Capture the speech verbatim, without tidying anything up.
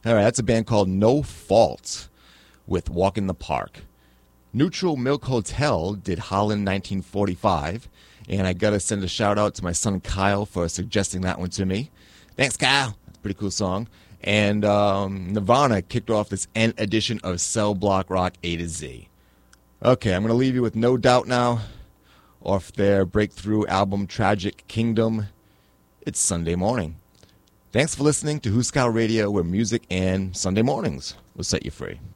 All right, that's a band called No Fault with Walk in the Park. Neutral Milk Hotel did Holland nineteen forty-five, and I got to send a shout-out to my son Kyle for suggesting that one to me. Thanks, Kyle. That's a pretty cool song. And um, Nirvana kicked off this N edition of Cell Block Rock A to Z. Okay, I'm going to leave you with No Doubt now, off their breakthrough album Tragic Kingdom. It's Sunday morning. Thanks for listening to Who Scout Radio, where music and Sunday mornings will set you free.